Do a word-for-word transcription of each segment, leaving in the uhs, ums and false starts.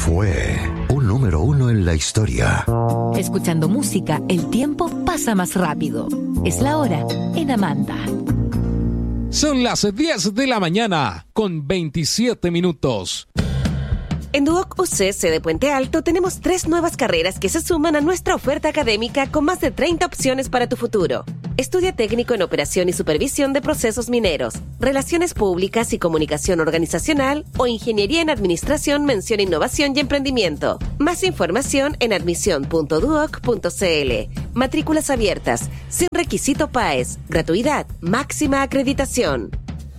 fue un número uno en la historia. Escuchando música, el tiempo pasa más rápido. Es la hora en Amanda. Son las diez de la mañana con veintisiete minutos. En Duoc U C C de Puente Alto tenemos tres nuevas carreras que se suman a nuestra oferta académica con más de treinta opciones para tu futuro. Estudia técnico en operación y supervisión de procesos mineros, relaciones públicas y comunicación organizacional o ingeniería en administración, mención innovación y emprendimiento. Más información en admisión punto duoc punto c l. Matrículas abiertas, sin requisito P A E S, gratuidad, máxima acreditación.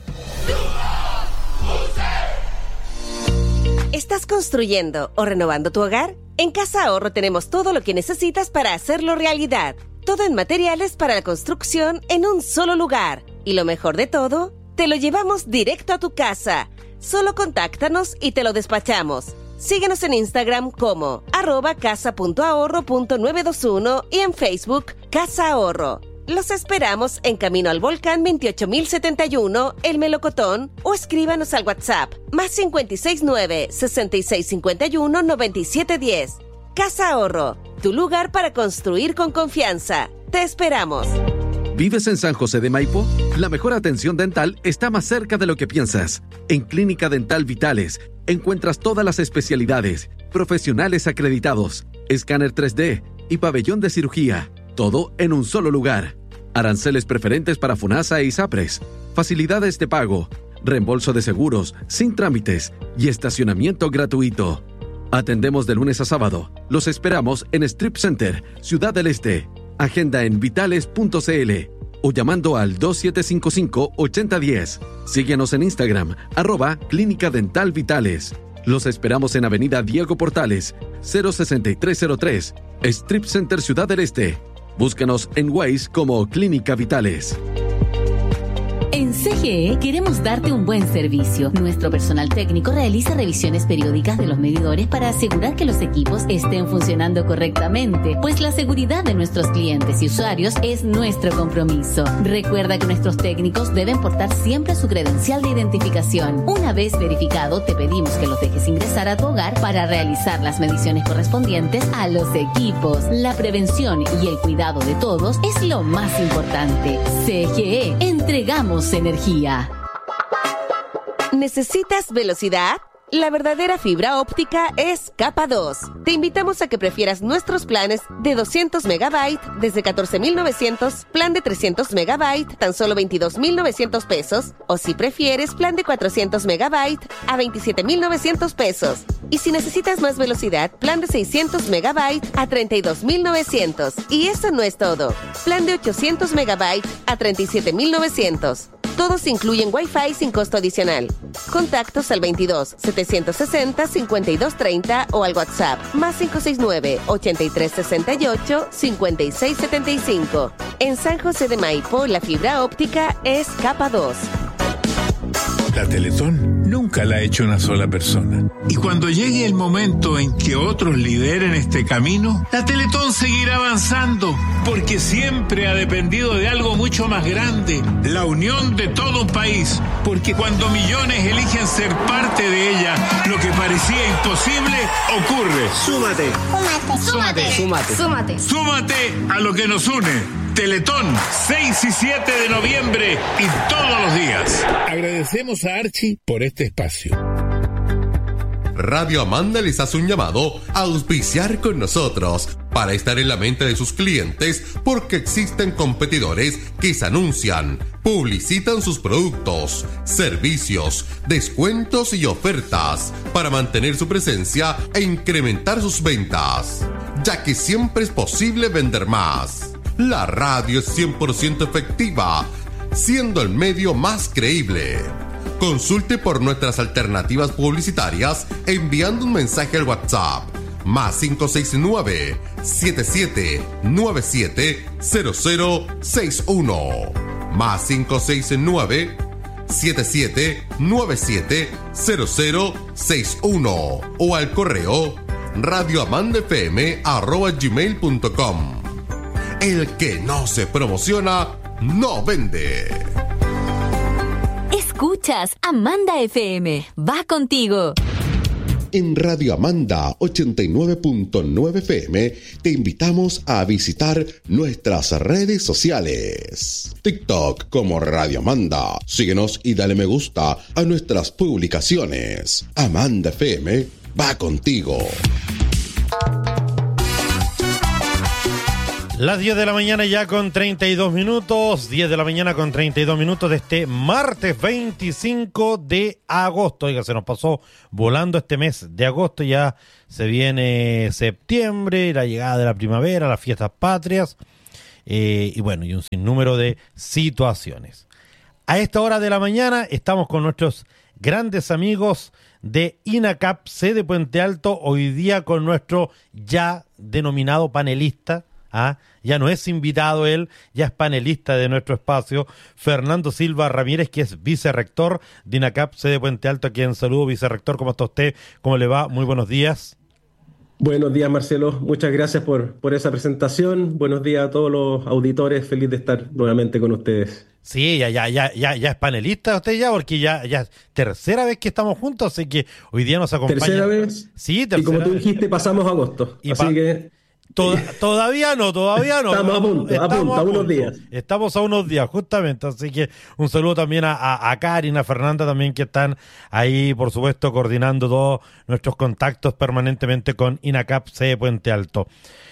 ¿Estás construyendo o renovando tu hogar? En Casa Ahorro tenemos todo lo que necesitas para hacerlo realidad. Todo en materiales para la construcción en un solo lugar. Y lo mejor de todo, te lo llevamos directo a tu casa. Solo contáctanos y te lo despachamos. Síguenos en Instagram como arroba casa punto ahorro punto novecientos veintiuno y en Facebook Casa Ahorro. Los esperamos en Camino al Volcán veintiocho mil setenta y uno, El Melocotón, o escríbanos al WhatsApp más cinco seis nueve, sesenta y seis cincuenta y uno, noventa y siete diez. Casa Ahorro, tu lugar para construir con confianza. Te esperamos. ¿Vives en San José de Maipo? La mejor atención dental está más cerca de lo que piensas. En Clínica Dental Vitales encuentras todas las especialidades, profesionales acreditados, escáner tres D y pabellón de cirugía. Todo en un solo lugar. Aranceles preferentes para FONASA e ISAPRES. Facilidades de pago, reembolso de seguros, sin trámites y estacionamiento gratuito. Atendemos de lunes a sábado. Los esperamos en Strip Center, Ciudad del Este. Agenda en vitales punto c l o llamando al dos siete cinco cinco, ocho cero uno cero. Síguenos en Instagram, arroba Clínica Dental Vitales. Los esperamos en Avenida Diego Portales, cero sesenta y tres cero tres, Strip Center Ciudad del Este. Búscanos en Waze como Clínica Vitales. En C G E queremos darte un buen servicio. Nuestro personal técnico realiza revisiones periódicas de los medidores para asegurar que los equipos estén funcionando correctamente, pues la seguridad de nuestros clientes y usuarios es nuestro compromiso. Recuerda que nuestros técnicos deben portar siempre su credencial de identificación. Una vez verificado, te pedimos que los dejes ingresar a tu hogar para realizar las mediciones correspondientes a los equipos. La prevención y el cuidado de todos es lo más importante. C G E, entregamos energía. ¿Necesitas velocidad? La verdadera fibra óptica es Capa dos. Te invitamos a que prefieras nuestros planes de doscientos megabytes desde catorce mil novecientos, plan de trescientos megabytes tan solo veintidós mil novecientos pesos, o si prefieres plan de cuatrocientos megabytes a veintisiete mil novecientos pesos. Y si necesitas más velocidad, plan de seiscientos megabytes a treinta y dos mil novecientos. Y eso no es todo. Plan de ochocientos megabytes a treinta y siete mil novecientos. Todos incluyen Wi-Fi sin costo adicional. Contactos al veintidós, setecientos sesenta, cincuenta y dos treinta o al WhatsApp más cinco seis nueve, ochenta y tres sesenta y ocho, cincuenta y seis setenta y cinco. En San José de Maipo, la fibra óptica es Capa dos. La Teletón nunca la ha hecho una sola persona. Y cuando llegue el momento en que otros lideren este camino, la Teletón seguirá avanzando, porque siempre ha dependido de algo mucho más grande, la unión de todo un país. Porque cuando millones eligen ser parte de ella, lo que parecía imposible ocurre. Súmate. Súmate. Súmate. Súmate. Súmate a lo que nos une. Teletón, seis y siete de noviembre y todos los días. Agradecemos a Archie por este espacio. Radio Amanda les hace un llamado a auspiciar con nosotros para estar en la mente de sus clientes, porque existen competidores que se anuncian, publicitan sus productos, servicios, descuentos y ofertas para mantener su presencia e incrementar sus ventas, ya que siempre es posible vender más. La radio es cien por ciento efectiva, siendo el medio más creíble. Consulte por nuestras alternativas publicitarias enviando un mensaje al WhatsApp más cinco seis nueve, siete siete nueve siete, cero cero seis uno más cinco seis nueve, siete siete nueve siete, cero cero seis uno o al correo radioamandafm arroba gmail punto com. El que no se promociona, no vende. Escuchas Amanda F M. Va contigo. En Radio Amanda ochenta y nueve punto nueve F M te invitamos a visitar nuestras redes sociales. TikTok como Radio Amanda. Síguenos y dale me gusta a nuestras publicaciones. Amanda F M va contigo. Las diez de la mañana ya con treinta y dos minutos, diez de la mañana con treinta y dos minutos de este martes veinticinco de agosto. Oiga, se nos pasó volando este mes de agosto, ya se viene septiembre, la llegada de la primavera, las fiestas patrias, eh, y bueno, y un sinnúmero de situaciones. A esta hora de la mañana estamos con nuestros grandes amigos de INACAP, sede Puente Alto, hoy día con nuestro ya denominado panelista. ¿Ah? Ya no es invitado él, ya es panelista de nuestro espacio, Fernando Silva Ramírez, que es vicerrector de INACAP, sede Puente Alto, a quien saludo. Vicerrector, ¿cómo está usted? ¿Cómo le va? Muy buenos días. Buenos días, Marcelo. Muchas gracias por, por esa presentación. Buenos días a todos los auditores. Feliz de estar nuevamente con ustedes. Sí, ya, ya, ya, ya, ya es panelista usted ya, porque ya, ya es tercera vez que estamos juntos, así que hoy día nos acompaña. ¿Tercera vez? Sí, tercera Y como tú vez. dijiste, pasamos a agosto. Y así pa- que... Tod- todavía no, todavía no. Estamos a punto, a punto, a unos días. Estamos a unos días, justamente. Así que un saludo también a, a, a Karin, a Fernanda también, que están ahí, por supuesto, coordinando todos nuestros contactos permanentemente con INACAP, sede Puente Alto.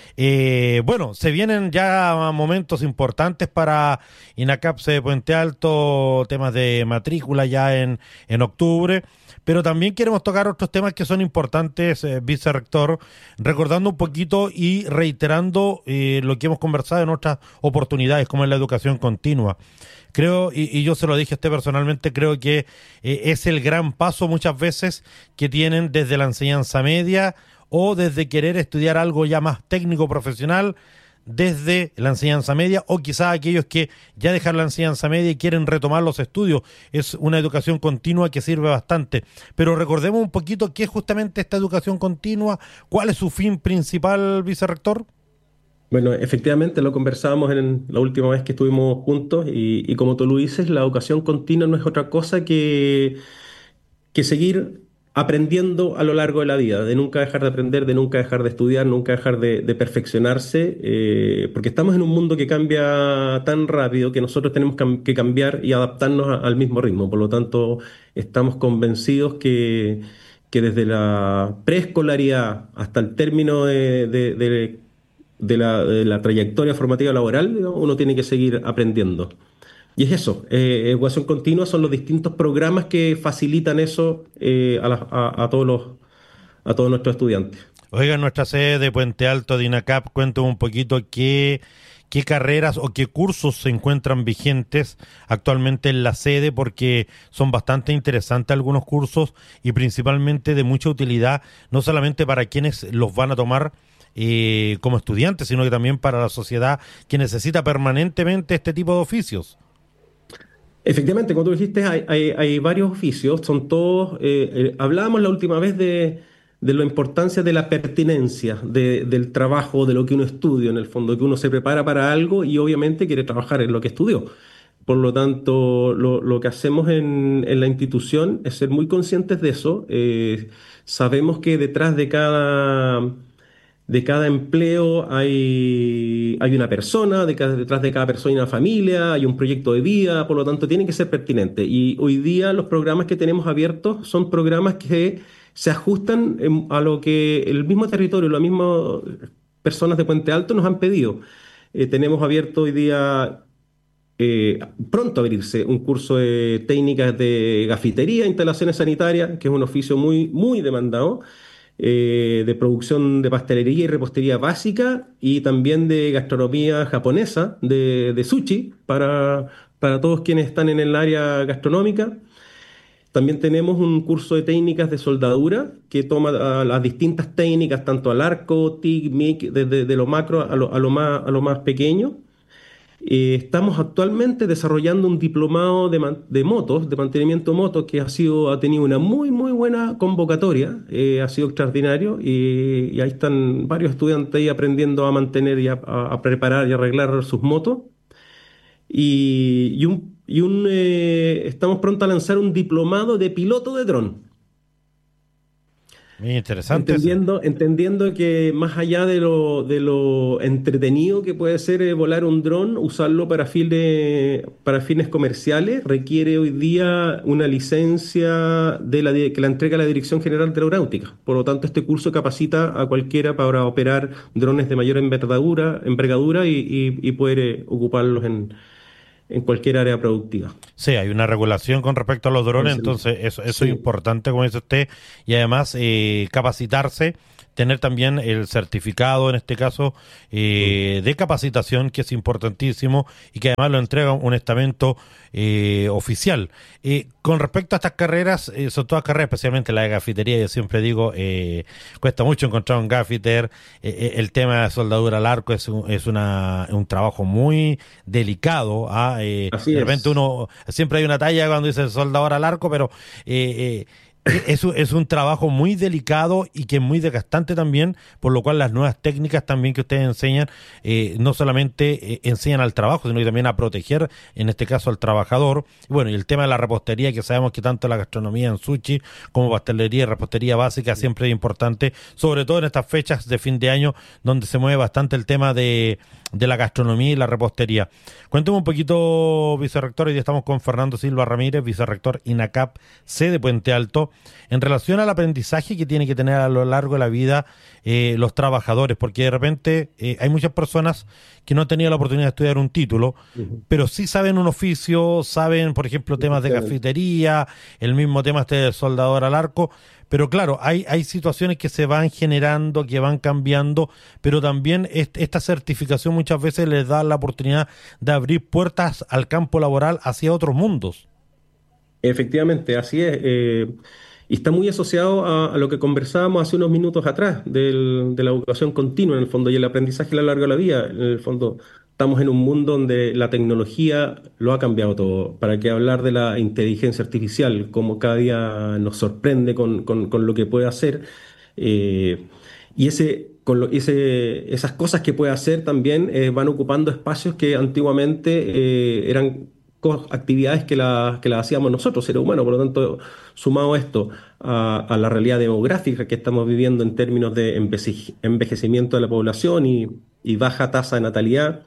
Eh, bueno, se vienen ya momentos importantes para INACAP, sede Puente Alto, temas de matrícula ya en, en octubre. Pero también queremos tocar otros temas que son importantes, eh, vicerrector, recordando un poquito y reiterando eh, lo que hemos conversado en otras oportunidades, como es la educación continua. Creo, y, y yo se lo dije a usted personalmente, creo que eh, es el gran paso muchas veces que tienen desde la enseñanza media o desde querer estudiar algo ya más técnico profesional, desde la enseñanza media, o quizás aquellos que ya dejaron la enseñanza media y quieren retomar los estudios. Es una educación continua que sirve bastante. Pero recordemos un poquito qué es justamente esta educación continua, cuál es su fin principal, vicerrector. Bueno, efectivamente lo conversábamos en la última vez que estuvimos juntos y, y como tú lo dices, la educación continua no es otra cosa que, que seguir aprendiendo a lo largo de la vida, de nunca dejar de aprender, de nunca dejar de estudiar, nunca dejar de, de perfeccionarse, eh, porque estamos en un mundo que cambia tan rápido que nosotros tenemos cam- que cambiar y adaptarnos a- al mismo ritmo. Por lo tanto, estamos convencidos que, que desde la preescolaridad hasta el término de, de, de, de la, de la trayectoria formativa laboral, digamos, uno tiene que seguir aprendiendo. Y es eso, eh, educación continua son los distintos programas que facilitan eso eh, a, la- a- a todos los, a todos nuestros estudiantes. Oiga, en nuestra sede de Puente Alto de INACAP, cuéntame un poquito qué, qué carreras o qué cursos se encuentran vigentes actualmente en la sede, porque son bastante interesantes algunos cursos y principalmente de mucha utilidad, no solamente para quienes los van a tomar eh, como estudiantes, sino que también para la sociedad que necesita permanentemente este tipo de oficios. Efectivamente, como tú dijiste, hay, hay, hay varios oficios, son todos, eh, eh, hablábamos la última vez de, de la importancia de la pertinencia de- del trabajo, de lo que uno estudia, en el fondo, que uno se prepara para algo y obviamente quiere trabajar en lo que estudió. Por lo tanto, lo, lo que hacemos en, en la institución es ser muy conscientes de eso. Eh, sabemos que detrás de cada... De cada empleo hay, hay una persona, de cada- detrás de cada persona hay una familia, hay un proyecto de vida, por lo tanto tiene que ser pertinente. Y hoy día los programas que tenemos abiertos son programas que se ajustan en- a lo que el mismo territorio, las mismas personas de Puente Alto nos han pedido. Eh, tenemos abierto hoy día, eh, pronto a abrirse, un curso de técnicas de gafitería, instalaciones sanitarias, que es un oficio muy, muy demandado, eh, de producción de pastelería y repostería básica y también de gastronomía japonesa, de, de sushi, para, para todos quienes están en el área gastronómica. También tenemos un curso de técnicas de soldadura que toma ah, las distintas técnicas, tanto al arco, T I G, M I C, desde de lo macro a lo, a lo más, a lo más pequeño. Eh, estamos actualmente desarrollando un diplomado de, man- de motos, de mantenimiento de motos, que ha sido, ha tenido una muy, muy buena convocatoria, eh, ha sido extraordinario y, y ahí están varios estudiantes ahí aprendiendo a mantener y a, a- a preparar y arreglar sus motos. Y, y un, y un, eh, estamos pronto a lanzar un diplomado de piloto de dron. Muy interesante. Entendiendo, entendiendo que más allá de lo, de lo entretenido que puede ser eh, volar un dron, usarlo para fines, para fines comerciales requiere hoy día una licencia de la, di- que la entrega la Dirección General de Aeronáutica. Por lo tanto, este curso capacita a cualquiera para operar drones de mayor envergadura, envergadura y, y- y poder eh, ocuparlos en, en cualquier área productiva. Sí, hay una regulación con respecto a los drones, entonces eso, eso Sí. es importante, como dice usted, y además eh, capacitarse, tener también el certificado, en este caso, eh, de capacitación, que es importantísimo y que además lo entrega un estamento eh, oficial. Eh, con respecto a estas carreras, eh, son todas carreras, especialmente la de gafitería, yo siempre digo, eh, cuesta mucho encontrar un gaffiter, eh, eh, el tema de soldadura al arco es un, es una, un trabajo muy delicado, ¿ah? Eh, Así de es. repente uno, siempre hay una talla cuando dice soldador al arco, pero eh, eh, es, un- es un trabajo muy delicado y que es muy desgastante también, por lo cual las nuevas técnicas también que ustedes enseñan, eh, no solamente eh, enseñan al trabajo, sino que también a proteger, en este caso, al trabajador. Y bueno, y el tema de la repostería, que sabemos que tanto la gastronomía en sushi como pastelería y repostería básica siempre es importante, sobre todo en estas fechas de fin de año, donde se mueve bastante el tema de, de la gastronomía y la repostería. Cuénteme un poquito, vicerrector, hoy día estamos con Fernando Silva Ramírez, vicerrector INACAP C de Puente Alto, en relación al aprendizaje que tiene que tener a lo largo de la vida eh, los trabajadores, porque de repente eh, hay muchas personas que no han tenido la oportunidad de estudiar un título, Ujú. pero sí saben un oficio, saben, por ejemplo, temas de Efectivamente. cafetería, el mismo tema este de soldador al arco, pero claro, hay, hay situaciones que se van generando, que van cambiando, pero también est- esta certificación muchas veces les da la oportunidad de abrir puertas al campo laboral hacia otros mundos. Efectivamente, así es. eh, y está muy asociado a, a lo que conversábamos hace unos minutos atrás del- de la educación continua, en el fondo, y el aprendizaje a lo largo de la vida. En el fondo, estamos en un mundo donde la tecnología lo ha cambiado todo. ¿Para qué hablar de la inteligencia artificial? Como cada día nos sorprende con, con- con lo que puede hacer. eh, y ese, con lo- ese, esas cosas que puede hacer también eh, van ocupando espacios que antiguamente eh, eran co- actividades que las que las hacíamos nosotros, seres humanos. Por lo tanto, sumado esto a, a la realidad demográfica que estamos viviendo en términos de envece- envejecimiento de la población y, y baja tasa de natalidad,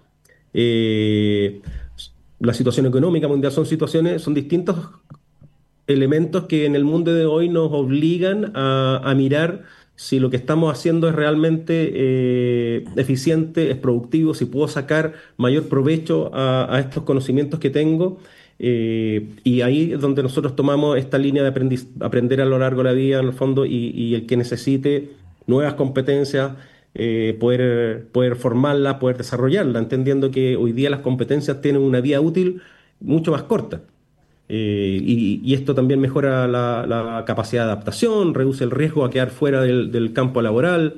eh, la situación económica mundial son situaciones, son distintos elementos que en el mundo de hoy nos obligan a, a mirar si lo que estamos haciendo es realmente eh, eficiente, es productivo, si puedo sacar mayor provecho a, a estos conocimientos que tengo. Eh, y ahí es donde nosotros tomamos esta línea de aprendiz- aprender a lo largo de la vida, en el fondo, y, y el que necesite nuevas competencias, eh, poder, poder formarla, poder desarrollarla, entendiendo que hoy día las competencias tienen una vida útil mucho más corta. Eh, y, y esto también mejora la, la capacidad de adaptación, reduce el riesgo a quedar fuera del, del campo laboral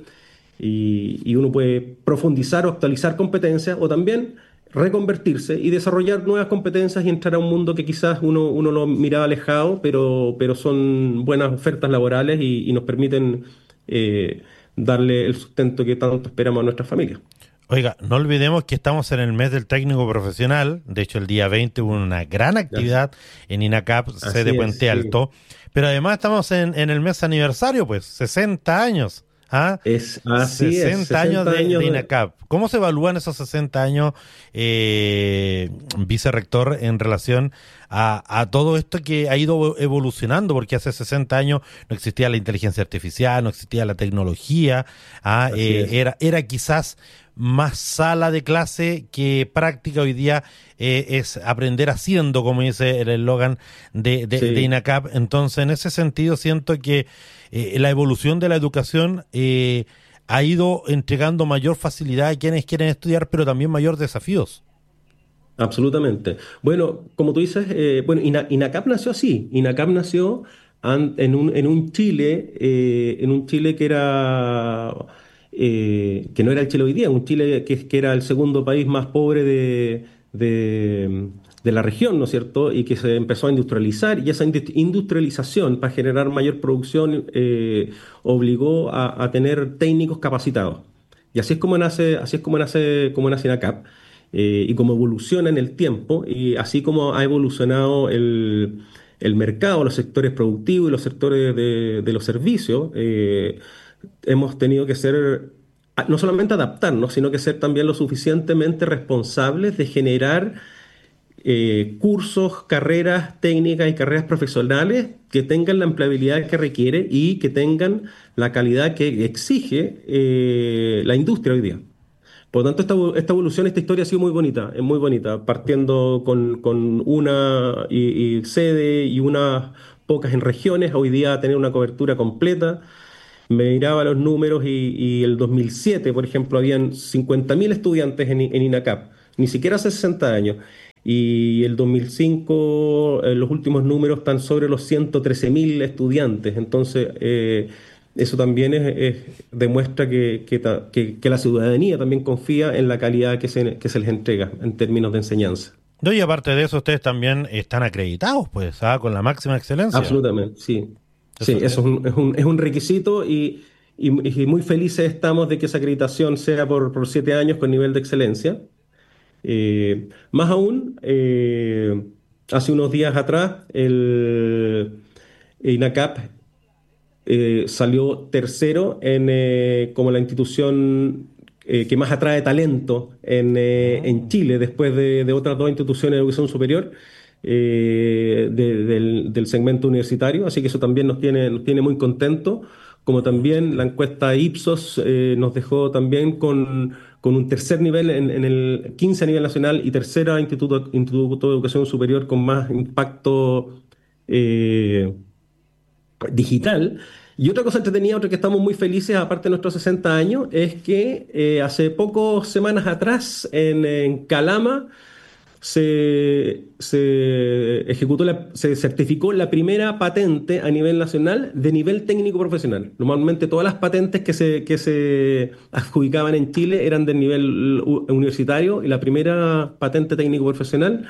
y, y uno puede profundizar o actualizar competencias o también reconvertirse y desarrollar nuevas competencias y entrar a un mundo que quizás uno, uno lo miraba alejado, pero, pero son buenas ofertas laborales y, y nos permiten eh, darle el sustento que tanto esperamos a nuestras familias. Oiga, no olvidemos que estamos en el mes del técnico profesional. De hecho, el día veinte hubo una gran actividad en INACAP, sede es, Puente sí. Alto. Pero además estamos en, en el mes aniversario, pues, sesenta años. ¿Ah? Es así es, sesenta años de, años de de- INACAP. ¿Cómo se evalúan esos sesenta años, eh, vicerrector, en relación a, a todo esto que ha ido evolucionando? Porque hace sesenta años no existía la inteligencia artificial, no existía la tecnología. ¿Ah? Así Eh, es. era, era quizás más sala de clase que práctica. Hoy día eh, es aprender haciendo, como dice el eslogan de, de, Sí. de INACAP. Entonces, en ese sentido, siento que eh, la evolución de la educación eh, ha ido entregando mayor facilidad a quienes quieren estudiar, pero también mayor desafíos. Absolutamente. Bueno, como tú dices, eh, bueno, Ina- INACAP nació así. INACAP nació an- en un, en un Chile, eh, en un Chile que era, eh, que no era el Chile hoy día, un Chile que, que era el segundo país más pobre de, de, de la región, ¿no es cierto? Y que se empezó a industrializar y esa indu- industrialización para generar mayor producción eh, obligó a, a tener técnicos capacitados. Y así es como nace, así es como nace, como nace INACAP eh, y cómo evoluciona en el tiempo y así como ha evolucionado el, el mercado, los sectores productivos y los sectores de, de los servicios, eh, hemos tenido que ser, no solamente adaptarnos, sino que ser también lo suficientemente responsables de generar eh, cursos, carreras técnicas y carreras profesionales que tengan la empleabilidad que requiere y que tengan la calidad que exige eh, la industria hoy día. Por lo tanto, esta, esta evolución, esta historia ha sido muy bonita, es muy bonita, partiendo con, con una y, y sede y unas pocas en regiones, hoy día tener una cobertura completa. Me miraba los números y, y el dos mil siete, por ejemplo, habían cincuenta mil estudiantes en, en INACAP, ni siquiera hace sesenta años. Y el dos mil cinco, eh, los últimos números están sobre los ciento trece mil estudiantes. Entonces, eh, eso también es, es, demuestra que, que, que, que la ciudadanía también confía en la calidad que se, que se les entrega en términos de enseñanza. No, y aparte de eso, ustedes también están acreditados, pues, ¿ah? Con la máxima excelencia. Absolutamente, sí. Eso sí, es, eso es un, es, un, es un requisito y, y, y muy felices estamos de que esa acreditación sea por, por siete años con nivel de excelencia. Eh, más aún, eh, hace unos días atrás, el INACAP eh, salió tercero en, eh, como la institución eh, que más atrae talento en, eh, en Chile, después de, de otras dos instituciones de educación superior eh, de, del, del segmento universitario. Así que eso también nos tiene, nos tiene muy contentos. Como también la encuesta Ipsos eh, nos dejó también con, con un tercer nivel en, en el quince a nivel nacional y tercera instituto, instituto de educación superior con más impacto eh, digital. Y otra cosa entretenida, otra que estamos muy felices, aparte de nuestros sesenta años, es que eh, hace pocas semanas atrás en, en Calama se, se ejecutó, la, se certificó la primera patente a nivel nacional de nivel técnico profesional. Normalmente todas las patentes que se, que se adjudicaban en Chile eran del nivel universitario y la primera patente técnico profesional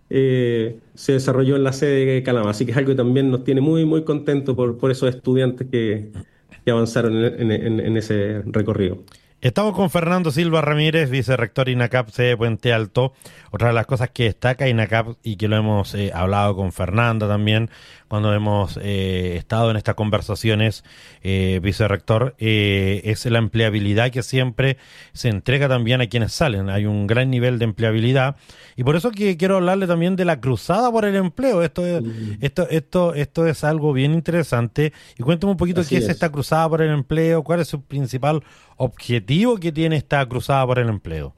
Eh, se desarrolló en la sede de Calama, así que es algo que también nos tiene muy muy contentos por, por esos estudiantes que, que avanzaron en, en, en ese recorrido. Estamos con Fernando Silva Ramírez, vicerrector INACAP C de Puente Alto. Otra de las cosas que destaca INACAP y que lo hemos eh, hablado con Fernanda también cuando hemos eh, estado en estas conversaciones, eh, vicerrector, eh, es la empleabilidad que siempre se entrega también a quienes salen. Hay un gran nivel de empleabilidad y por eso que quiero hablarle también de la cruzada por el empleo. Esto es, mm. esto, esto, esto es algo bien interesante. Y cuéntame un poquito Así qué es. es esta cruzada por el empleo, cuál es su principal objetivo que tiene esta cruzada por el empleo.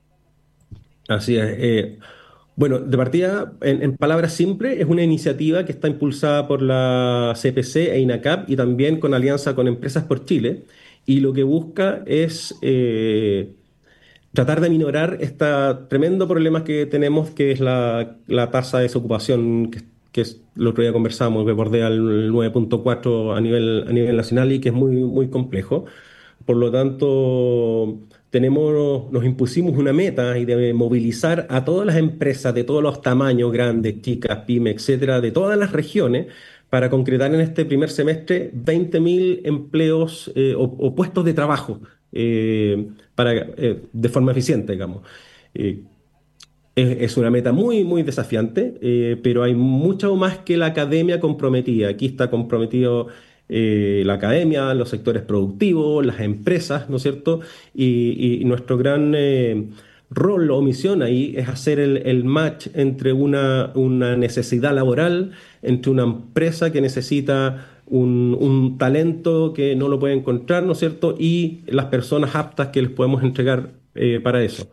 Así es. Eh, bueno, de partida, en, en palabras simples, es una iniciativa que está impulsada por la C P C e INACAP y también con alianza con Empresas por Chile. Y lo que busca es eh, tratar de minorar este tremendo problema que tenemos, que es la, la tasa de desocupación, que, que es, el otro día conversamos, que bordea el nueve punto cuatro a nivel, a nivel nacional y que es muy, muy complejo. Por lo tanto, tenemos, nos impusimos una meta y de movilizar a todas las empresas de todos los tamaños, grandes, chicas, pymes, etcétera, de todas las regiones, para concretar en este primer semestre veinte mil empleos eh, o, o puestos de trabajo eh, para, eh, de forma eficiente, digamos. Eh, es, es una meta muy, muy desafiante, eh, pero hay mucho más que la academia comprometida. Aquí está comprometido Eh, la academia, los sectores productivos, las empresas, ¿no es cierto? Y, y nuestro gran eh, rol o misión ahí es hacer el, el match entre una, una necesidad laboral, entre una empresa que necesita un, un talento que no lo puede encontrar, ¿no es cierto? Y las personas aptas que les podemos entregar eh, para eso.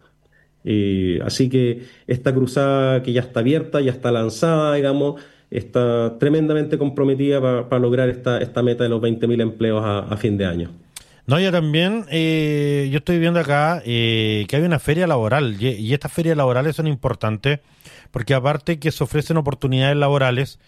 Eh, así que esta cruzada que ya está abierta, ya está lanzada, digamos, está tremendamente comprometida para, para lograr esta, esta meta de los veinte mil empleos a, a fin de año. No, ya también, eh, yo estoy viendo acá eh, que hay una feria laboral y, y estas ferias laborales son importantes porque aparte que se ofrecen oportunidades laborales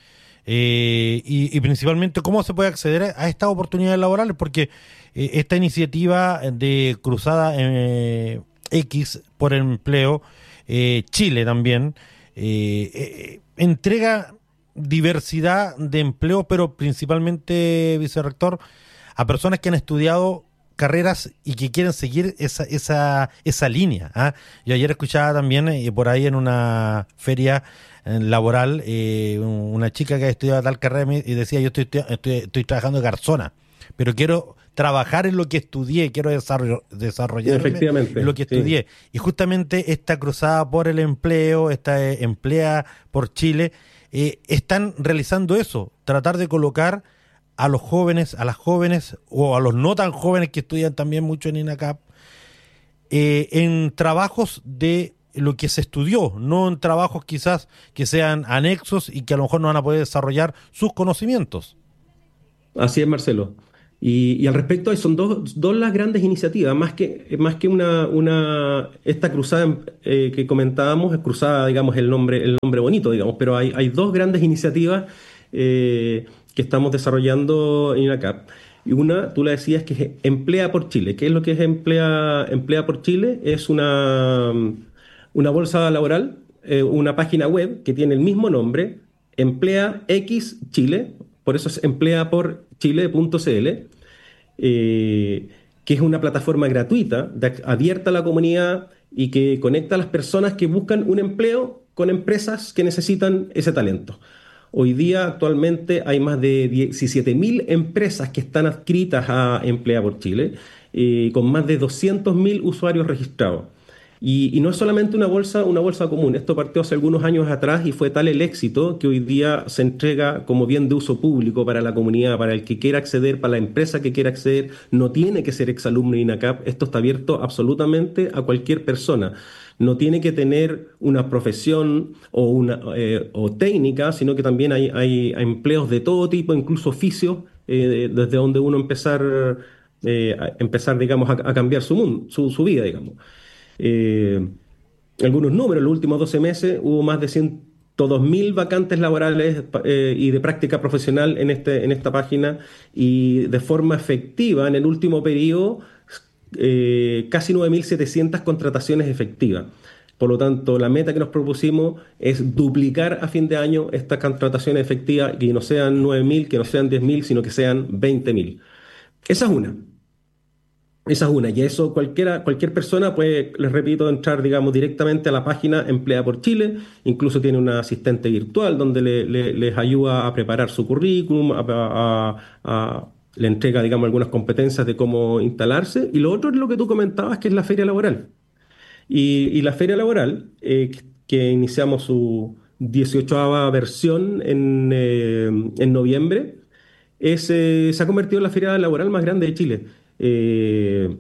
eh, y, y principalmente cómo se puede acceder a estas oportunidades laborales, porque eh, esta iniciativa de Cruzada eh, X por el empleo, eh, Chile también, eh, eh, entrega diversidad de empleo, pero principalmente, vicerrector, a personas que han estudiado carreras y que quieren seguir esa esa esa línea. ¿eh? Yo ayer escuchaba también eh, por ahí en una feria eh, laboral, eh, una chica que ha estudiado tal carrera y decía, yo estoy, estoy, estoy trabajando de garzona, pero quiero trabajar en lo que estudié, quiero desarroll, desarrollarme en lo que estudié. Sí. Y justamente esta cruzada por el empleo, esta eh, Emplea por Chile, eh, están realizando eso, tratar de colocar a los jóvenes, a las jóvenes o a los no tan jóvenes que estudian también mucho en INACAP, eh, en trabajos de lo que se estudió, no en trabajos quizás que sean anexos y que a lo mejor no van a poder desarrollar sus conocimientos. Así es, Marcelo. Y, y al respecto, son dos, dos las grandes iniciativas, más que, más que una, una esta cruzada eh, que comentábamos, es cruzada, digamos, el nombre, el nombre bonito, digamos, pero hay, hay dos grandes iniciativas eh, que estamos desarrollando en INACAP. Y una, tú la decías, que es Emplea por Chile. ¿Qué es lo que es Emplea, Emplea por Chile? Es una, una bolsa laboral, eh, una página web que tiene el mismo nombre, Emplea X Chile, por eso es emplea por chile punto c l, eh, que es una plataforma gratuita, de, abierta a la comunidad y que conecta a las personas que buscan un empleo con empresas que necesitan ese talento. Hoy día, actualmente, hay más de diecisiete mil empresas que están adscritas a Emplea por Chile, eh, con más de doscientos mil usuarios registrados. Y, y no es solamente una bolsa, una bolsa común. Esto partió hace algunos años atrás y fue tal el éxito que hoy día se entrega como bien de uso público para la comunidad, para el que quiera acceder, para la empresa que quiera acceder. No tiene que ser exalumno de INACAP. Esto está abierto absolutamente a cualquier persona. No tiene que tener una profesión o, una, eh, o técnica, sino que también hay, hay, hay empleos de todo tipo, incluso oficios, eh, desde donde uno empezar, eh, a empezar digamos, a, a cambiar su, mundo, su, su vida, digamos. Eh, algunos números, en los últimos doce meses hubo más de ciento dos mil vacantes laborales eh, y de práctica profesional en, este, en esta página, y de forma efectiva en el último periodo eh, casi nueve mil setecientas contrataciones efectivas. Por lo tanto, la meta que nos propusimos es duplicar a fin de año estas contrataciones efectivas, que no sean nueve mil, que no sean diez mil, sino que sean veinte mil. Esa es una. Esa es una, y eso cualquiera, cualquier persona puede, les repito, entrar, digamos, directamente a la página Emplea por Chile. Incluso tiene una asistente virtual donde le, le, les ayuda a preparar su currículum, a, a, a, le entrega, digamos, algunas competencias de cómo instalarse. Y lo otro es lo que tú comentabas, que es la feria laboral. Y, y la feria laboral, eh, que iniciamos su dieciochava versión en, eh, en noviembre, es, eh, se ha convertido en la feria laboral más grande de Chile. Eh,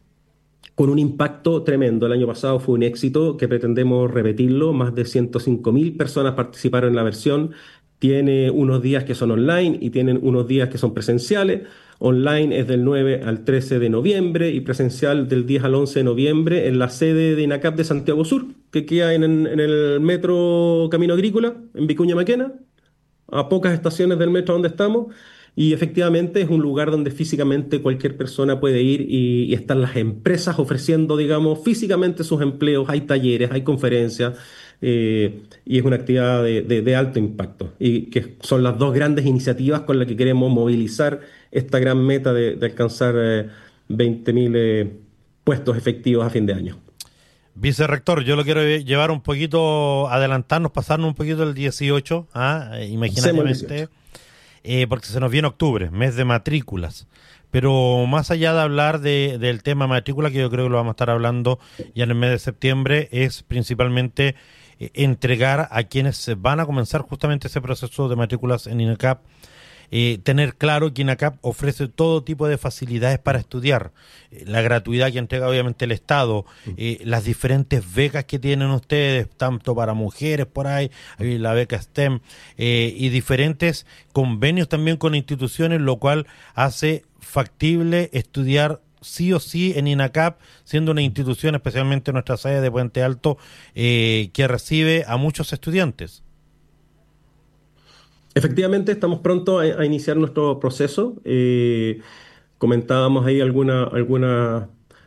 con un impacto tremendo. El año pasado fue un éxito que pretendemos repetirlo. Más de ciento cinco mil personas participaron en la versión. Tiene unos días que son online y tienen unos días que son presenciales. Online es del nueve al trece de noviembre y presencial del diez al once de noviembre en la sede de INACAP de Santiago Sur, que queda en, en el metro Camino Agrícola, en Vicuña Maquena, a pocas estaciones del metro donde estamos. Y efectivamente es un lugar donde físicamente cualquier persona puede ir y, y están las empresas ofreciendo, digamos, físicamente sus empleos. Hay talleres, hay conferencias, eh, y es una actividad de, de, de alto impacto. Y que son las dos grandes iniciativas con las que queremos movilizar esta gran meta de, de alcanzar eh, veinte mil eh, puestos efectivos a fin de año. Vicerrector, yo lo quiero llevar un poquito, adelantarnos, pasarnos un poquito el dieciocho, ¿ah? Imaginariamente. Eh, porque se nos viene octubre, mes de matrículas. Pero más allá de hablar de, del tema matrícula, que yo creo que lo vamos a estar hablando ya en el mes de septiembre, es principalmente eh, entregar a quienes van a comenzar justamente ese proceso de matrículas en INACAP, eh, tener claro que INACAP ofrece todo tipo de facilidades para estudiar, eh, la gratuidad que entrega obviamente el Estado, eh, las diferentes becas que tienen ustedes, tanto para mujeres por ahí, hay la beca STEM, eh, y diferentes convenios también con instituciones, lo cual hace factible estudiar sí o sí en INACAP, siendo una institución, especialmente nuestra sede de Puente Alto, eh, que recibe a muchos estudiantes. Efectivamente, estamos pronto a, a iniciar nuestro proceso. Eh, comentábamos ahí alguna, alguna,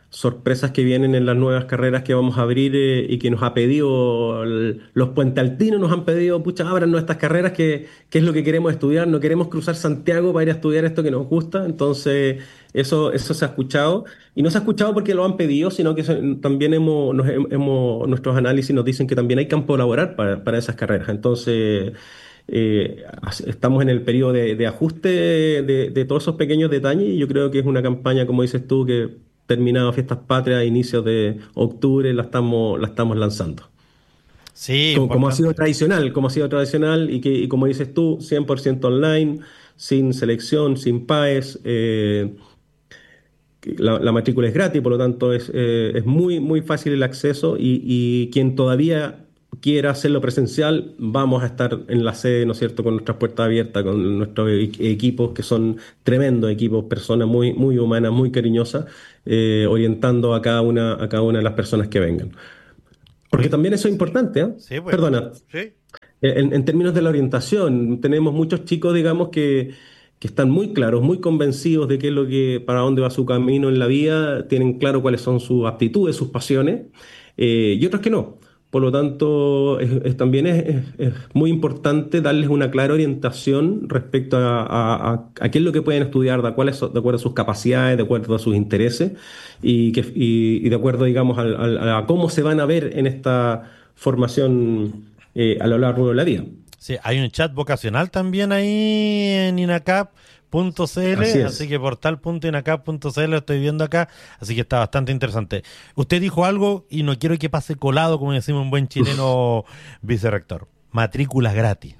sorpresas que vienen en las nuevas carreras que vamos a abrir eh, y que nos ha pedido el- los puentealtinos, nos han pedido, pucha, abran nuestras carreras, que, que es lo que queremos estudiar, no queremos cruzar Santiago para ir a estudiar esto que nos gusta, entonces eso, eso se ha escuchado, y no se ha escuchado porque lo han pedido, sino que se- también hemos, nos hem- hemos, nuestros análisis nos dicen que también hay campo laboral para, para esas carreras, entonces... eh, as- estamos en el periodo de, de ajuste de, de todos esos pequeños detalles y yo creo que es una campaña, como dices tú, que terminado Fiestas Patrias, inicios de octubre, la estamos, la estamos lanzando. Sí, Como, como ha importante. sido tradicional, como ha sido tradicional y que, y como dices tú, cien por ciento online, sin selección, sin PAES, eh, la, la matrícula es gratis, por lo tanto es, eh, es muy, muy fácil el acceso y, y quien todavía quiera hacerlo presencial, vamos a estar en la sede, ¿no es cierto?, con nuestras puertas abiertas, con nuestros e- equipos, que son tremendos equipos, personas muy, muy humanas, muy cariñosas, eh, orientando a cada una, a cada una de las personas que vengan. Porque también eso es importante, ¿eh? Sí, pues. Perdona. Sí. En, en términos de la orientación, tenemos muchos chicos, digamos, que, que están muy claros, muy convencidos de qué es lo que, para dónde va su camino en la vida, tienen claro cuáles son sus aptitudes, sus pasiones, eh, y otros que no. Por lo tanto, es- es- también es, es- es muy importante darles una clara orientación respecto a, a- a- a qué es lo que pueden estudiar, de, cuáles son- de acuerdo a sus capacidades, de acuerdo a sus intereses, y, que, y, y de acuerdo, digamos, al- al- a cómo se van a ver en esta formación eh, a lo largo de la vida. Sí, hay un chat vocacional también ahí en inacap punto c l, Así así, es. que portal punto inacap punto c l lo estoy viendo acá, así que está bastante interesante. Usted dijo algo y no quiero que pase colado, como decimos un buen chileno, vicerrector. Matrículas gratis.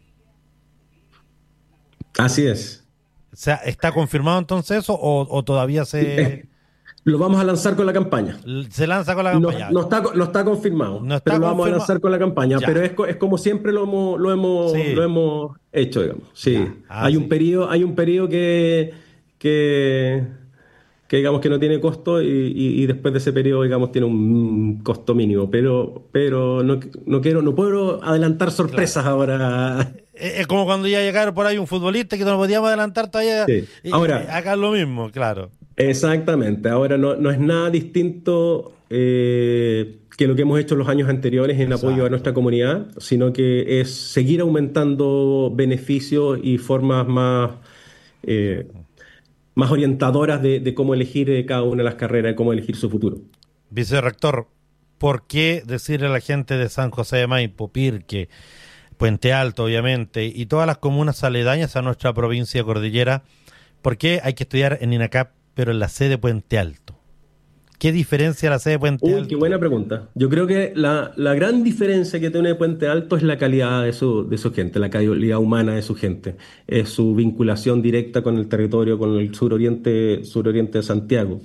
Así es. O sea, ¿está confirmado entonces eso o, o todavía se, Lo vamos a lanzar con la campaña. se lanza con la No, campaña? no está, no está confirmado, No está pero lo vamos a confirma- lanzar con la campaña. Ya. Pero es, co- es como siempre lo hemos, lo hemos, Sí. lo hemos hecho, digamos. Sí. Ya. Ah, hay sí. un periodo, hay un periodo que, que, que digamos que no tiene costo y, y- y después de ese periodo, digamos, tiene un costo mínimo. Pero, pero no, no quiero, no puedo adelantar sorpresas ahora. Es es como cuando ya llegaron por ahí un futbolista que no lo podíamos adelantar todavía. Sí. Y, Ahora- y hagan lo mismo, claro. Exactamente. Ahora no, no es nada distinto eh, que lo que hemos hecho los años anteriores en apoyo Exacto. a nuestra comunidad, sino que es seguir aumentando beneficios y formas más, eh, más orientadoras de, de cómo elegir eh, cada una de las carreras y cómo elegir su futuro. Vicerrector, ¿por qué decirle a la gente de San José de Maipo, Pirque, Puente Alto, obviamente, y todas las comunas aledañas a nuestra provincia cordillera, por qué hay que estudiar en INACAP, pero en la sede Puente Alto? ¿Qué diferencia la sede Puente Uy, Alto? qué buena pregunta. Yo creo que la, la gran diferencia que tiene Puente Alto es la calidad de su, de su gente, la calidad humana de su gente, es su vinculación directa con el territorio, con el suroriente, suroriente de Santiago.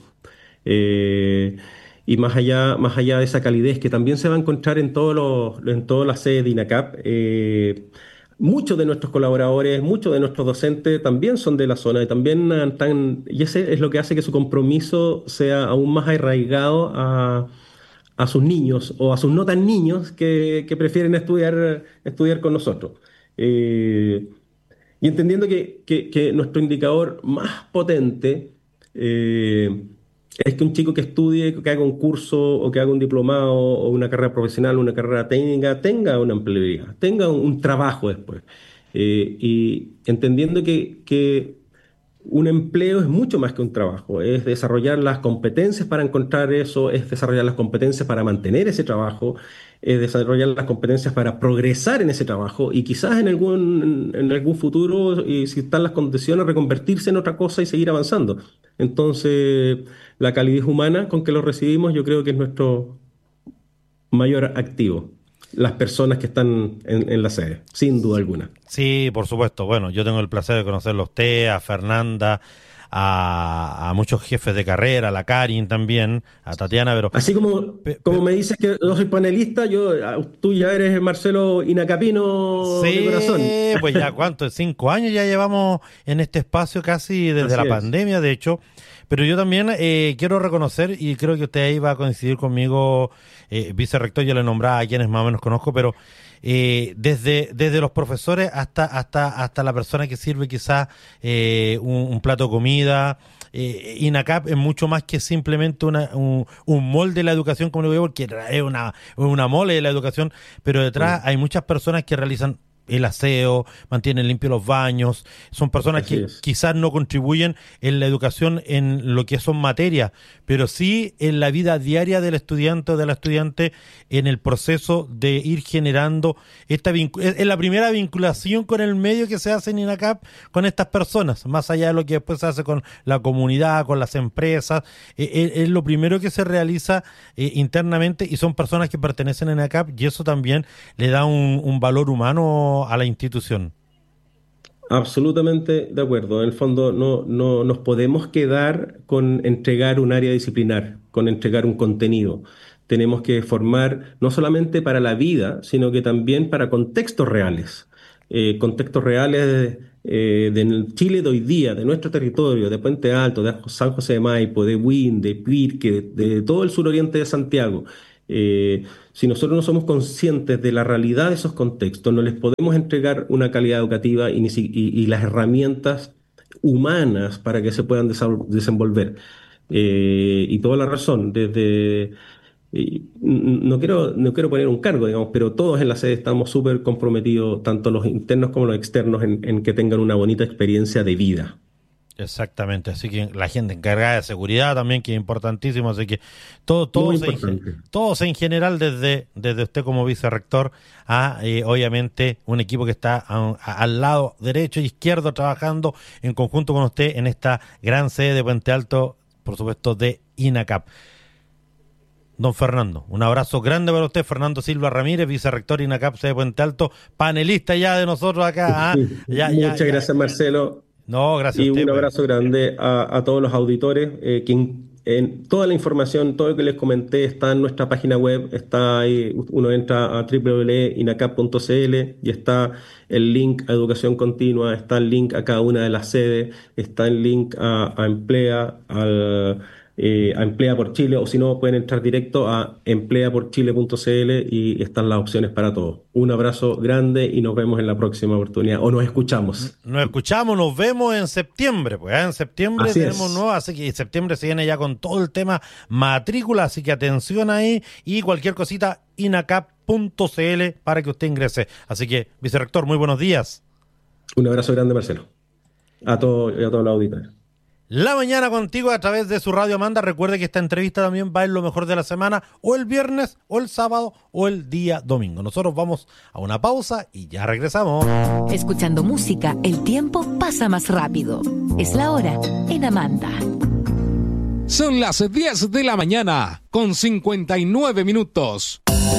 Eh, y más allá, más allá de esa calidez que también se va a encontrar en todos los, en todas las sedes de INACAP, eh, muchos de nuestros colaboradores, muchos de nuestros docentes también son de la zona y también están, y ese es lo que hace que su compromiso sea aún más arraigado a, a sus niños o a sus no tan niños que, que prefieren estudiar, estudiar con nosotros. Eh, y entendiendo que, que- que nuestro indicador más potente eh, es que un chico que estudie, que haga un curso o que haga un diplomado o una carrera profesional, una carrera técnica, tenga una empleabilidad, tenga un, un trabajo después. Eh, y entendiendo que, que un empleo es mucho más que un trabajo, es desarrollar las competencias para encontrar eso, es desarrollar las competencias para mantener ese trabajo, es desarrollar las competencias para progresar en ese trabajo y quizás en algún, en algún futuro, y si están las condiciones, reconvertirse en otra cosa y seguir avanzando. Entonces, la calidez humana con que lo recibimos yo creo que es nuestro mayor activo. Las personas que están en, en la sede, sin duda alguna. Sí, por supuesto. Bueno, yo tengo el placer de conocerlo a usted, a Fernanda, a, a muchos jefes de carrera, a la Karin también, a Tatiana, pero... Así como, Pe- como pe- me dices que yo soy panelista, yo, ah, tú ya eres Marcelo Inacapino de Sí, corazón. pues ya cuánto, cinco años ya llevamos en este espacio casi desde Así la es. pandemia, de hecho. Pero yo también eh, quiero reconocer, y creo que usted ahí va a coincidir conmigo, eh, vicerrector, yo le nombraba a quienes más o menos conozco, pero eh, desde, desde los profesores hasta, hasta, hasta la persona que sirve quizás eh, un, un plato de comida, eh, INACAP es mucho más que simplemente una, un, un molde de la educación, como lo veo, porque es una, una mole de la educación, pero detrás sí. hay muchas personas que realizan el aseo, mantienen limpios los baños, son personas Así que es. quizás no contribuyen en la educación en lo que son materias, pero sí en la vida diaria del estudiante o de la estudiante, en el proceso de ir generando esta vincu- es la primera vinculación con el medio que se hace en INACAP con estas personas, más allá de lo que después se hace con la comunidad, con las empresas, eh, eh, es lo primero que se realiza eh, internamente, y son personas que pertenecen a INACAP, y eso también le da un, un valor humano a la institución. Absolutamente de acuerdo. En el fondo no, no nos podemos quedar con entregar un área disciplinar, con entregar un contenido. Tenemos que formar no solamente para la vida, sino que también para contextos reales. Eh, contextos reales eh, de Chile de hoy día, de nuestro territorio, de Puente Alto, de San José de Maipo, de Huín, de Pirque, de, de todo el suroriente de Santiago. Eh, si nosotros no somos conscientes de la realidad de esos contextos, no les podemos entregar una calidad educativa y, y, y las herramientas humanas para que se puedan desenvolver. Eh, y toda la razón, desde... Eh, no quiero, no quiero poner un cargo, digamos, pero todos en la sede estamos súper comprometidos, tanto los internos como los externos, en, en que tengan una bonita experiencia de vida. Exactamente, así que la gente encargada de seguridad también, que es importantísimo, así que todo, todos, en, todos en general, desde, desde usted como vicerrector a eh, obviamente un equipo que está a, a, al lado derecho e izquierdo trabajando en conjunto con usted en esta gran sede de Puente Alto, por supuesto de INACAP. Don Fernando, un abrazo grande para usted, Fernando Silva Ramírez, vicerrector INACAP sede de Puente Alto, panelista ya de nosotros acá. ¿ah? Ya, Muchas ya, gracias, ya. Marcelo. No, gracias y a usted, un abrazo bueno. grande a, a todos los auditores. Eh, quien, en toda la información, todo lo que les comenté está en nuestra página web. Está ahí, uno entra a doble u doble u doble u punto inacap punto c l y está el link a educación continua, está el link a cada una de las sedes, está el link a, a Emplea, al, eh, a Emplea por Chile, o si no pueden entrar directo a emplea por chile punto c l y están las opciones para todos. Un abrazo grande y nos vemos en la próxima oportunidad, o nos escuchamos. Nos escuchamos, nos vemos en septiembre, pues ¿eh? en septiembre así tenemos es. nuevo, así que en septiembre se viene ya con todo el tema matrícula, así que atención ahí, y cualquier cosita inacap punto c l para que usted ingrese. Así que, vicerrector, muy buenos días. Un abrazo grande, Marcelo, a todos y a todos los auditores. La mañana contigo a través de su radio Amanda. Recuerde que esta entrevista también va en lo mejor de la semana, o el viernes, o el sábado, o el día domingo. Nosotros vamos a una pausa y ya regresamos. Escuchando música, el tiempo pasa más rápido. Es la hora en Amanda. Son las diez de la mañana con cincuenta y nueve minutos.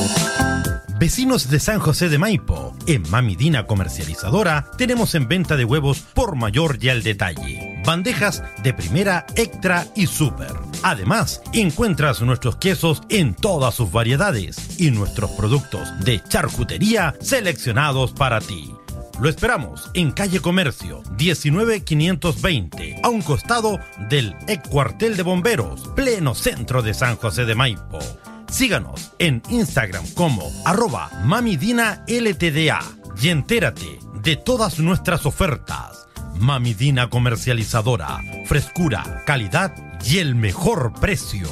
Vecinos de San José de Maipo, en Mami Dina Comercializadora tenemos en venta de huevos por mayor y al detalle. Bandejas de primera, extra y super. Además, encuentras nuestros quesos en todas sus variedades y nuestros productos de charcutería seleccionados para ti. Lo esperamos en calle Comercio diecinueve quinientos veinte, a un costado del ex cuartel de bomberos, pleno centro de San José de Maipo. Síganos en Instagram como arroba mamidina ltda y entérate de todas nuestras ofertas. Mami Dina Comercializadora, frescura, calidad y el mejor precio.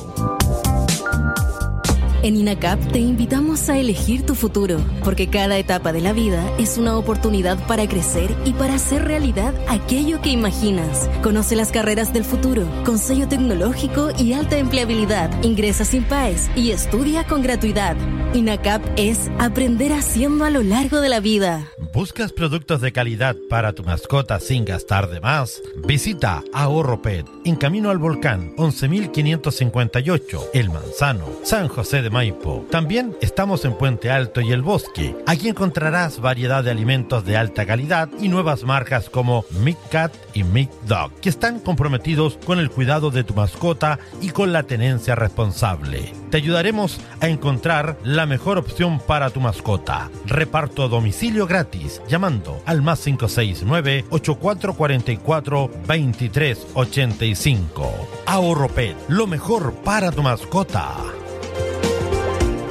En INACAP te invitamos a elegir tu futuro, porque cada etapa de la vida es una oportunidad para crecer y para hacer realidad aquello que imaginas. Conoce las carreras del futuro, con sello tecnológico y alta empleabilidad. Ingresa sin P A E S y estudia con gratuidad. INACAP es aprender haciendo a lo largo de la vida. ¿Buscas productos de calidad para tu mascota sin gastar de más? Visita Ahorro Pet en Camino al Volcán once mil quinientos cincuenta y ocho, El Manzano, San José de Maipo. También estamos en Puente Alto y El Bosque. Aquí encontrarás variedad de alimentos de alta calidad y nuevas marcas como Mick Cat y Mick Dog, que están comprometidos con el cuidado de tu mascota y con la tenencia responsable. Te ayudaremos a encontrar la mejor opción para tu mascota. Reparto a domicilio gratis llamando al más cinco seis nueve, ocho cuatro cuatro cuatro, dos tres ocho cinco. Ahorro Pet, lo mejor para tu mascota.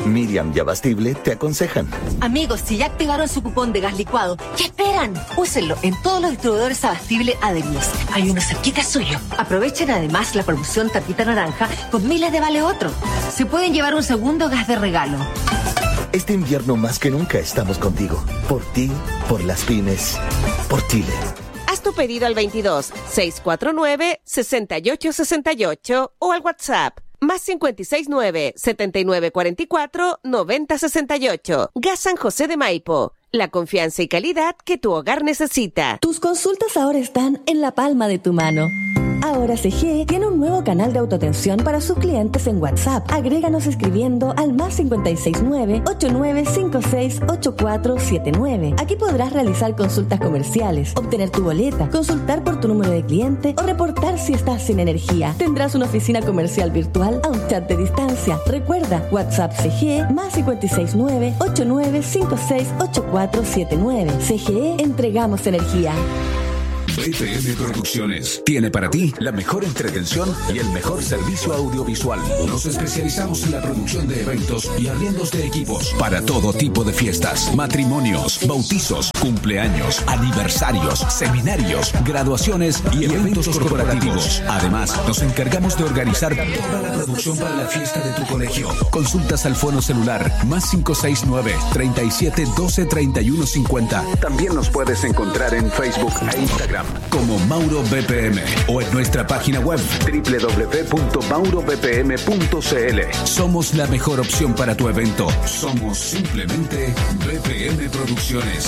Miriam y Abastible te aconsejan. Amigos, si ya activaron su cupón de gas licuado, ¿qué esperan? Úsenlo en todos los distribuidores Abastible adheridos. Hay uno cerquita suyo. Aprovechen además la promoción Tapita Naranja con miles de vale otro. Se pueden llevar un segundo gas de regalo. Este invierno más que nunca estamos contigo. Por ti, por las pymes, por Chile. Haz tu pedido al veintidós, seiscientos cuarenta y nueve, sesenta y ocho sesenta y ocho o al WhatsApp más cincuenta y seis nueve, setenta y nueve cuarenta y cuatro, noventa sesenta y ocho. Gas San José de Maipo. La confianza y calidad que tu hogar necesita. Tus consultas ahora están en la palma de tu mano. Ahora C G E tiene un nuevo canal de autoatención para sus clientes en WhatsApp. Agréganos escribiendo al más cincuenta y seis nueve, ochenta y nueve cincuenta y seis, ochenta y cuatro setenta y nueve. Aquí podrás realizar consultas comerciales, obtener tu boleta, consultar por tu número de cliente o reportar si estás sin energía. Tendrás una oficina comercial virtual a un chat de distancia. Recuerda, WhatsApp C G E más cincuenta y seis nueve, ochenta y nueve cincuenta y seis, ochenta y cuatro setenta y nueve. C G E, entregamos energía. B P M Producciones tiene para ti la mejor entretención y el mejor servicio audiovisual. Nos especializamos en la producción de eventos y arriendos de equipos para todo tipo de fiestas, matrimonios, bautizos, cumpleaños, aniversarios, seminarios, graduaciones y eventos corporativos. Además, nos encargamos de organizar toda la producción para la fiesta de tu colegio. Consultas al fono celular más cinco seis nueve, treinta y siete, doce, treinta y uno cincuenta. También nos puedes encontrar en Facebook e Instagram como Mauro B P M o en nuestra página web doble u doble u doble u punto mauro b p m punto c l. Somos la mejor opción para tu evento. Somos simplemente B P M Producciones.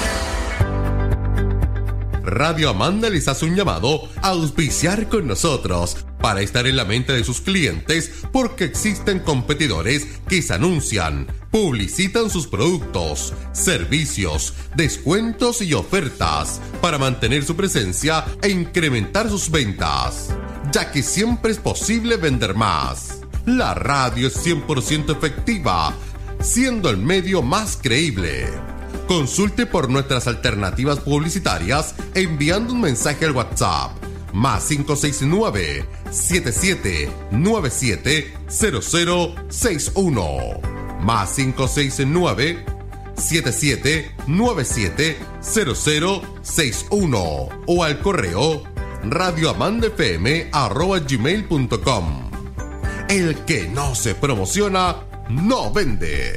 Radio Amanda les hace un llamado a auspiciar con nosotros para estar en la mente de sus clientes porque existen competidores que se anuncian, publicitan sus productos, servicios, descuentos y ofertas para mantener su presencia e incrementar sus ventas, ya que siempre es posible vender más. La radio es cien por ciento efectiva, siendo el medio más creíble. Consulte por nuestras alternativas publicitarias enviando un mensaje al WhatsApp más cinco seis nueve, siete siete nueve siete, cero cero seis uno más cinco seis nueve, siete siete nueve siete, cero cero seis uno o al correo radioamandafm arroba gmail punto com. El que no se promociona no vende.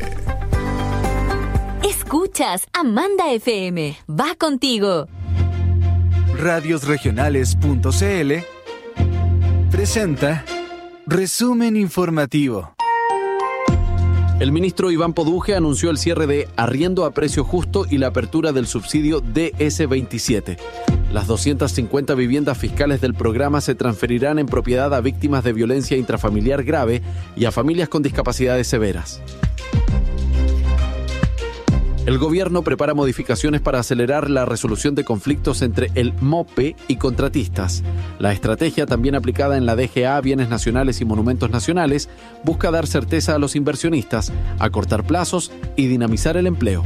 Escuchas Amanda F M. Va contigo. radiosregionales punto c l presenta Resumen Informativo. El ministro Iván Poduje anunció el cierre de Arriendo a Precio Justo y la apertura del subsidio D S veintisiete. Las doscientas cincuenta viviendas fiscales del programa se transferirán en propiedad a víctimas de violencia intrafamiliar grave y a familias con discapacidades severas. El gobierno prepara modificaciones para acelerar la resolución de conflictos entre el MOPE y contratistas. La estrategia, también aplicada en la D G A, Bienes Nacionales y Monumentos Nacionales, busca dar certeza a los inversionistas, acortar plazos y dinamizar el empleo.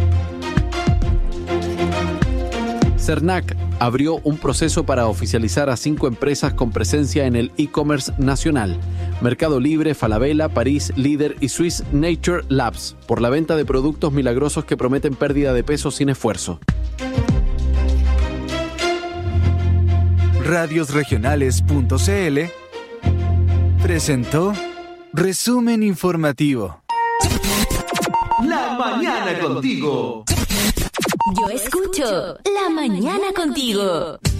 CERNAC abrió un proceso para oficializar a cinco empresas con presencia en el e-commerce nacional: Mercado Libre, Falabella, París, Líder y Swiss Nature Labs, por la venta de productos milagrosos que prometen pérdida de peso sin esfuerzo. radiosregionales punto c l presentó Resumen Informativo. La mañana contigo. Yo escucho La Mañana Contigo.